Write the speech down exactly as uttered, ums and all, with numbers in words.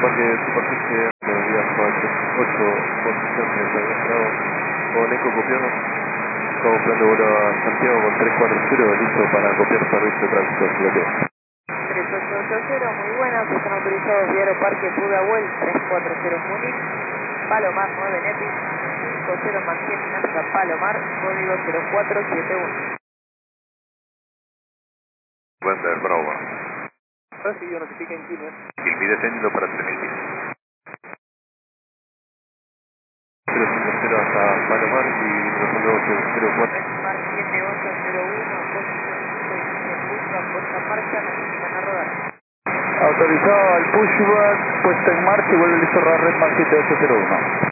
parque de superficie de días ocho, posición de Santiago, con eco copiado, como plan de vuelo a Santiago con tres cuatro cero, listo para copiar servicio de tránsito europeo. tres ocho ocho cero, muy buenas, están autorizados Diario Parque Pudahuel, tres cuatro cero Múnich, Palomar nueve Nepi, cinco cero mantienen hasta Palomar, código cero cuatro siete uno. Wander Bravo. Recibido, notifiquen Quilmes. Quilmes descendiendo para tres mil pies. cero cinco cero hasta Palomar y nosotros cero cuatro. Mar siete ocho cero uno, posición cinco y media, puesta, puesta en marcha, necesitan a rodar. Autorizado al pushback, puesta en marcha y vuelve listo Redman siete ocho cero uno.